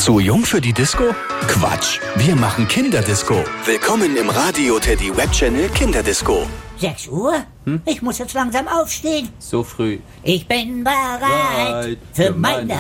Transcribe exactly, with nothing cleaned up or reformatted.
Zu jung für die Disco? Quatsch, wir machen Kinderdisco. Willkommen im Radio Teddy Webchannel Kinderdisco. sechs Uhr? Hm? Ich muss jetzt langsam aufstehen. So früh. Ich bin bereit für meine